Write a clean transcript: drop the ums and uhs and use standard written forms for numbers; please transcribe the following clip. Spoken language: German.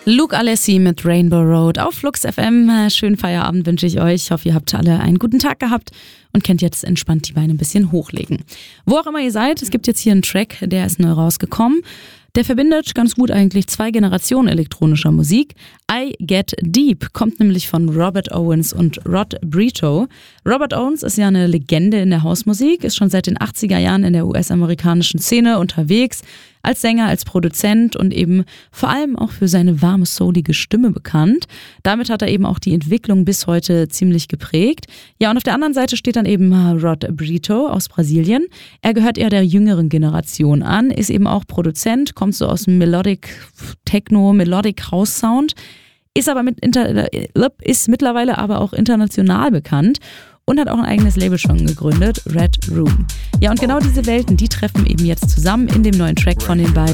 Luke Alessi mit Rainbow Road auf Flux FM. Schönen Feierabend wünsche ich euch. Ich hoffe, ihr habt alle einen guten Tag gehabt und könnt jetzt entspannt die Beine ein bisschen hochlegen. Wo auch immer ihr seid, es gibt jetzt hier einen Track, der ist neu rausgekommen. Der verbindet ganz gut eigentlich 2 Generationen elektronischer Musik. I Get Deep kommt nämlich von Robert Owens und Rod Brito. Robert Owens ist ja eine Legende in der Hausmusik, ist schon seit den 80er Jahren in der US-amerikanischen Szene unterwegs, als Sänger, als Produzent und eben vor allem auch für seine warme, soulige Stimme bekannt. Damit hat er eben auch die Entwicklung bis heute ziemlich geprägt. Ja, und auf der anderen Seite steht dann eben Rod Brito aus Brasilien. Er gehört eher der jüngeren Generation an, ist eben auch Produzent, kommt so aus dem Melodic Techno, Melodic House Sound, ist mittlerweile aber auch international bekannt und hat auch ein eigenes Label schon gegründet, Red Room. Ja, und genau diese Welten, die treffen eben jetzt zusammen in dem neuen Track von den beiden.